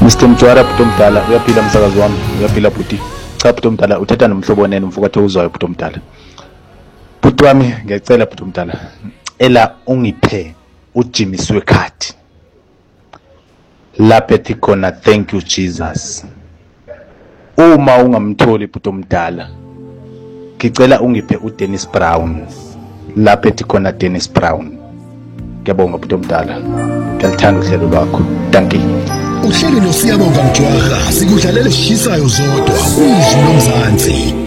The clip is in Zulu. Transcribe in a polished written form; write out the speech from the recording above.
Mr. Mjwara bhuti omdala, uyaphila msakazi wami, uyaphila bhuti. Cha bhuti omdala, uthetha nomhlobo wenene umfowethu ozwayo bhuti omdala. Bhuti wami ngiyacela bhuti omdala, ela ungiphe uJimmy card. Lapha ethi khona thank you Jesus. Uma ungamtholi bhuti omdala, ngicela ungiphe uDennis Brown. Lapha ethi khona Dennis Brown. Ngiyabonga bhuti omdala. Ngiyalithanda uhlelo lwakho. Thank you. Uhleli noSiyabonga Mjwara sikudlalela esishisayo zodwa uZulu noMzansi.